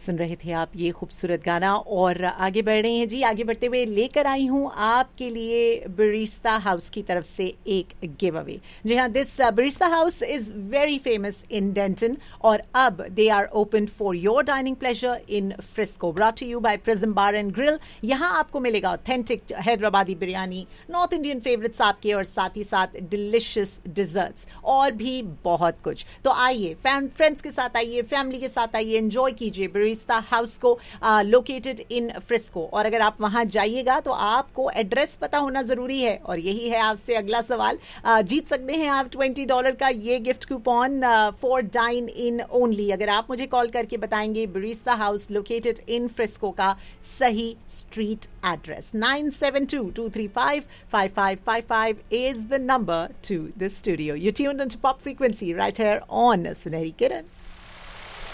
सुन रहे थे आप ये खूबसूरत गाना और आगे बढ़ रहे हैं जी। आगे बढ़ते हुए लेकर आई हूँ आपके लिए बरिस्ता हाउस की तरफ से एक गिव अवे। जी हाँ, this Barista house is very famous in Danton और अब they are open for your dining pleasure in Frisco, brought to you bye prism bar and grill. यहाँ आपको मिलेगा authentic Hyderabadi biryani, north Indian favourites आपके, और साथ ही साथ डिलिशियस डिजर्ट्स और भी बहुत कुछ। तो आइए, फ्रेंड्स के साथ आइए, फैमिली के साथ आइए, एंजॉय कीजिए बरिस्ता हाउस को, लोकेटेड इन फ्रिस्को। और अगर आप वहां जाइएगा तो आपको एड्रेस पता होना जरूरी है। और यही है आपसे अगला सवाल, जीत सकते हैं आप $20 का ये gift coupon for dine in only, अगर आप मुझे कॉल करके बताएंगे Barista house located in Frisco का सही street address. 9722355555 is the number to the studio. You're tuned into Pop Frequency right here on Sunehri Kiran.